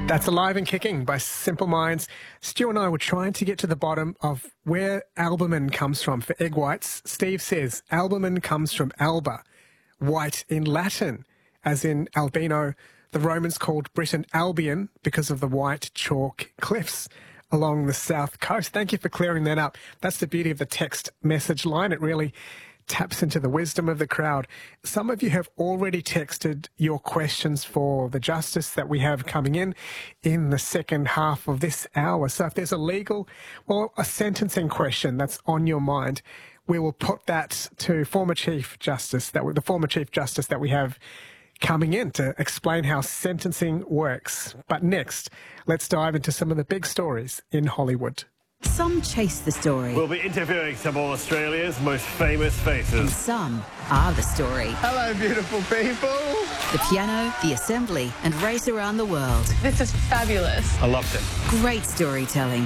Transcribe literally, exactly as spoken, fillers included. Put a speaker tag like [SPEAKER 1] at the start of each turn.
[SPEAKER 1] That's Alive and Kicking by Simple Minds. Stu and I were trying to get to the bottom of where albumin comes from for egg whites. Steve says albumin comes from alba, white in Latin, as in albino. The Romans called Britain Albion because of the white chalk cliffs along the south coast. Thank you for clearing that up. That's the beauty of the text message line. It really taps into the wisdom of the crowd. Some of you have already texted your questions for the justice that we have coming in in the second half of this hour. So if there's a legal or a sentencing question that's on your mind, we will put that to former Chief Justice, that the former Chief Justice that we have coming in to explain how sentencing works. But next, let's dive into some of the big stories in Hollywood.
[SPEAKER 2] Some chase the story.
[SPEAKER 3] We'll be interviewing some of Australia's most famous faces.
[SPEAKER 2] And some are the story.
[SPEAKER 4] Hello, beautiful people.
[SPEAKER 2] The piano, the assembly, and race around the world.
[SPEAKER 5] This is fabulous.
[SPEAKER 3] I loved it.
[SPEAKER 2] Great storytelling.